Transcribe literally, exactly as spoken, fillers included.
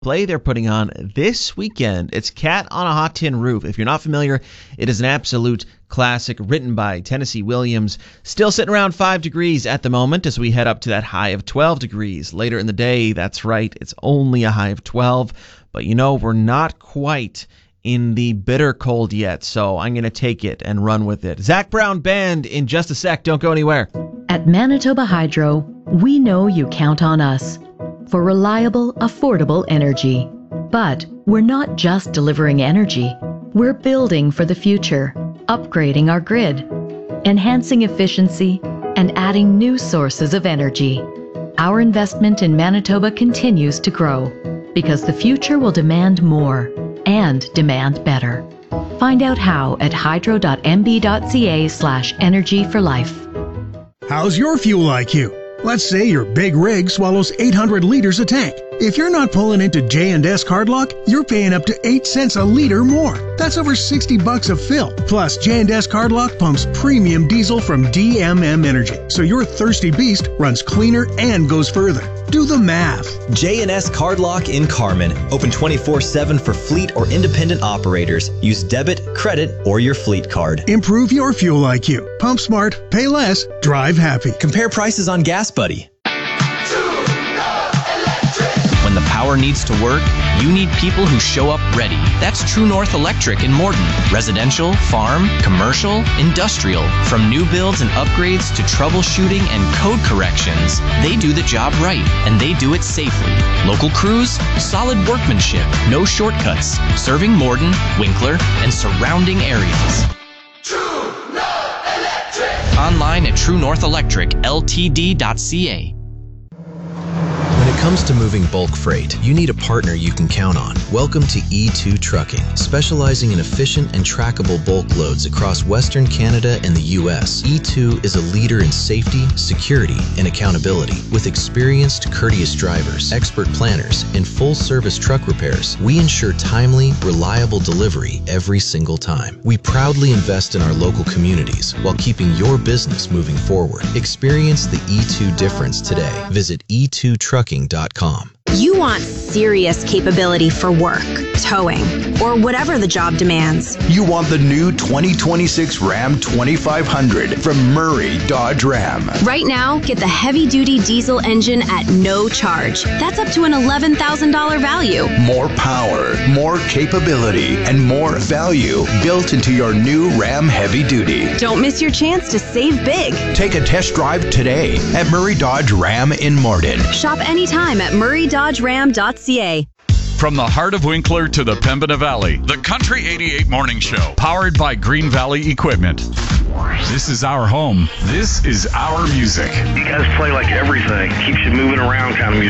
play they're putting on this weekend. It's Cat on a Hot Tin Roof. If you're not familiar, it is an absolute classic written by Tennessee Williams. Still sitting around five degrees at the moment as we head up to that high of twelve degrees. Later in the day, that's right, it's only a high of twelve. But you know, we're not quite in the bitter cold yet, so I'm going to take it and run with it. Zach Brown Band in just a sec. Don't go anywhere. At Manitoba Hydro, we know you count on us for reliable, affordable energy. But we're not just delivering energy. We're building for the future, upgrading our grid, enhancing efficiency, and adding new sources of energy. Our investment in Manitoba continues to grow because the future will demand more and demand better. Find out how at hydro.mb.ca slash energy for life. How's your fuel I Q? Let's say your big rig swallows eight hundred liters a tank. If you're not pulling into J and S Cardlock, you're paying up to eight cents a liter more. That's over sixty bucks a fill. Plus, J and S Cardlock pumps premium diesel from D M M Energy, so your thirsty beast runs cleaner and goes further. Do the math. J and S Cardlock in Carmen. Open twenty-four seven for fleet or independent operators. Use debit, credit, or your fleet card. Improve your fuel I Q. Pump smart, pay less, drive happy. Compare prices on Gas Buddy. When the power needs to work, you need people who show up ready. That's True North Electric in Morton. Residential, farm, commercial, industrial. From new builds and upgrades to troubleshooting and code corrections, they do the job right, and they do it safely. Local crews, solid workmanship, no shortcuts. Serving Morton, Winkler, and surrounding areas. True North Electric! Online at true north electric l t d dot c a. When it comes to moving bulk freight, you need a partner you can count on. Welcome to E two Trucking, specializing in efficient and trackable bulk loads across Western Canada and the U S. E two is a leader in safety, security, and accountability. With experienced, courteous drivers, expert planners, and full-service truck repairs, we ensure timely, reliable delivery every single time. We proudly invest in our local communities while keeping your business moving forward. Experience the E two difference today. Visit e two trucking dot com. You want serious capability for work, towing, or whatever the job demands. You want the new twenty twenty-six Ram twenty-five hundred from Murray Dodge Ram. Right now, get the heavy-duty diesel engine at no charge. That's up to an eleven thousand dollars value. More power, more capability, and more value built into your new Ram Heavy Duty. Don't miss your chance to save big. Take a test drive today at Murray Dodge Ram in Morton. Shop anytime at murray dodge ram dot c a. From the heart of Winkler to the Pembina Valley, the Country eighty-eight Morning Show, powered by Green Valley Equipment. This is our home. This is our music. You guys play like everything. Keeps you moving around kind of music.